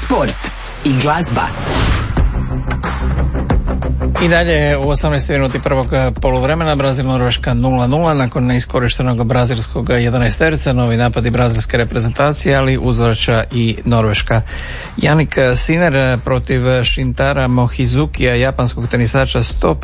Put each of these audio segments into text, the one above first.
Sport i glazba. I dalje u 18. minuti prvog poluvremena Brazil-Norveška 0-0 nakon neiskorištenog brazilskog 11-terca, novi napadi brazilske reprezentacije, ali uzvraća i Norveška. Jannik Sinner protiv Shintara Mochizukija, japanskog tenisača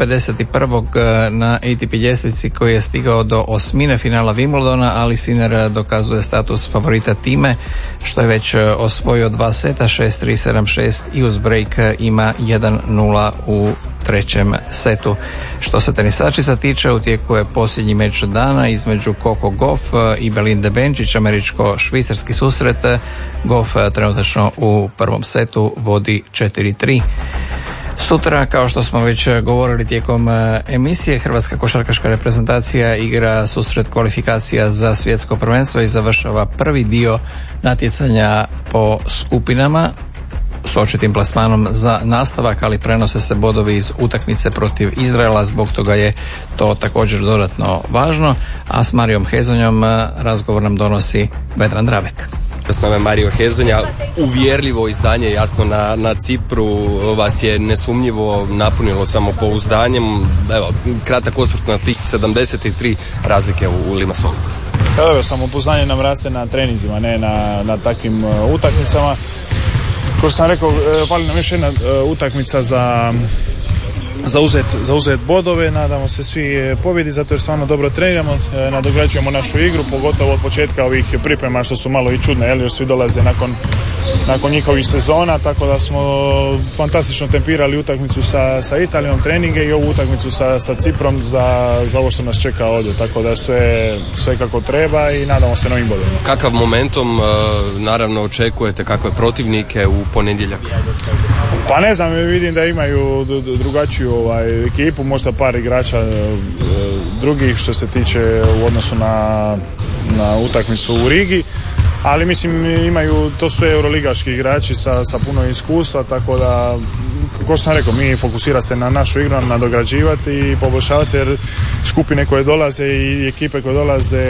151. na ATP ljestvici, koji je stigao do osmine finala Wimbledona, ali Sinner dokazuje status favorita time, što je već osvojio 2 seta, 6-3, 7-6 i uz break ima 1-0 u trećem setu. Što se tenisačica tiče, u tijeku je posljednji meč dana između Coco Gauff i Belinde Bencic, američko-švicarski susret. Gauff trenutačno u prvom setu vodi 4-3. Sutra, kao što smo već govorili tijekom emisije, hrvatska košarkaška reprezentacija igra susret kvalifikacija za svjetsko prvenstvo i završava prvi dio natjecanja po skupinama s očitim plasmanom za nastavak, ali prenose se bodovi iz utakmice protiv Izraela, zbog toga je to također dodatno važno, a s Marijom Hezonjom razgovor nam donosi Vedran Drabek. S nama je Mario Hezonja, uvjerljivo izdanje, jasno na Cipru vas je nesumnjivo napunilo samopouzdanjem. Evo, kratak osvrt na tih 73 razlike u Limassolu. Evo, samopouzdanje nam raste na treninzima, ne na takvim utakmicama. Kao što sam rekao, fali nam još jedna utakmica za uzet bodove, nadamo se svi pobjedi, zato jer stvarno dobro treniramo, nadograđujemo našu igru, pogotovo od početka ovih priprema što su malo i čudne, jer svi dolaze nakon njihovih sezona, tako da smo fantastično tempirali utakmicu sa Italijom, treninge, i ovu utakmicu sa Ciprom za ovo što nas čeka ovdje, tako da sve kako treba i nadamo se novim bodovima. Kakav momentum naravno očekujete, kakve protivnike u ponedjeljak? Pa ne znam, vidim da imaju drugačiju ekipu, možda par igrača drugih što se tiče u odnosu na utakmicu u Rigi, ali mislim imaju, to su euroligaški igrači sa puno iskustva, tako da, kao što sam rekao, mi fokusira se na našu igru, nadograđivati i poboljšavati se, jer skupine koje dolaze i ekipe koje dolaze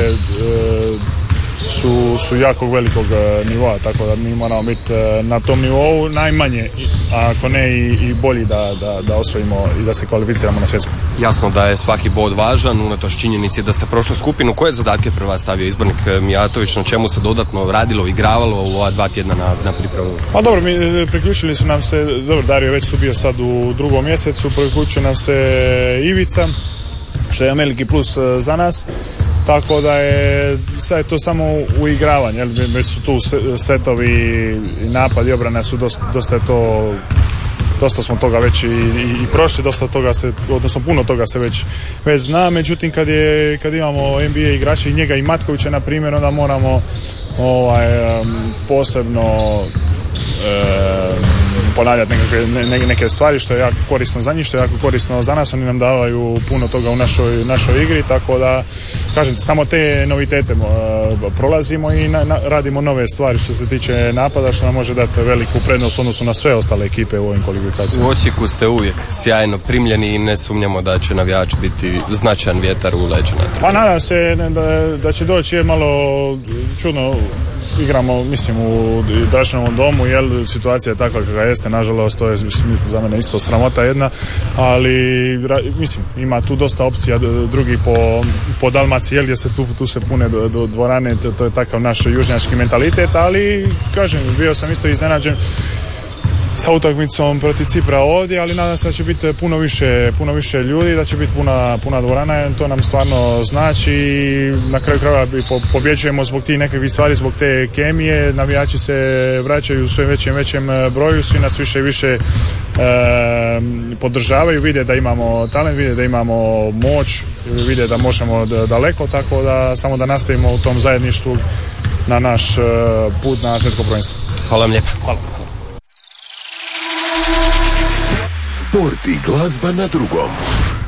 su jako velikog nivoa, tako da mi moramo biti na tom nivou najmanje, ako ne i bolji da osvojimo i da se kvalificiramo na svjetskom. Jasno da je svaki bod važan, unatoč činjenici da ste prošli skupinu. Koje zadatke prva vas stavio izbornik Mijatović, na čemu se dodatno radilo, igravalo u ova 2 tjedna na pripremu? Pa dobro, priključili su nam se, dobro, Dario već tu bio sad u 2. mjesecu, priključio nam se Ivica, što je veliki plus za nas. Tako da je sve to samo uigravanje, već su tu setovi i napad i obrana su dosta smo toga već i prošli, dosta toga odnosno puno toga se već zna, međutim kad imamo NBA igrače i njega i Matkovića na primjer, onda moramo posebno ponavljati neke stvari što je jako korisno za njih, što je jako korisno za nas. Oni nam davaju puno toga u našoj igri, tako da kažem, samo te novitete prolazimo i radimo nove stvari što se tiče napada, što nam može dati veliku prednost u odnosu na sve ostale ekipe u ovim kvalifikacijama. U Osijeku ste uvijek sjajno primljeni i ne sumnjamo da će navijač biti značajan vjetar u leđa. Pa nadam se da će doći, je malo čudno, igramo mislim u Drašinovom domu, jer situacija je takva kakva jeste, nažalost to je za mene isto sramota jedna, ali mislim ima tu dosta opcija drugi po Dalmaciji, gdje se tu se pune do dvorane, to je takav naš južnjački mentalitet, ali kažem, bio sam isto iznenađen sa utakmicom protiv Cipra ovdje, ali nadam se da će biti puno više ljudi, da će biti puna dvorana, to nam stvarno znači i na kraju krajeva pobjeđujemo zbog tih nekakvih stvari, zbog te kemije, navijači se vraćaju u sve većem broju, svi nas više i više podržavaju, vide da imamo talent, vide da imamo moć, vide da možemo daleko, tako da samo da nastavimo u tom zajedništvu na naš put na svjetsko prvenstvo. Hvala vam lijepo. Hvala. Sport i glazba na drugom.